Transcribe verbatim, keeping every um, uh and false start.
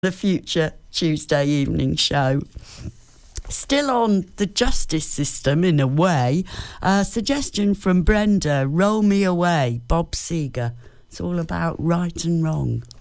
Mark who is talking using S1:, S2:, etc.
S1: the future Tuesday evening show. Still on the justice system in a way, a suggestion from Brenda, Roll Me Away, Bob Seger. It's all about right and wrong.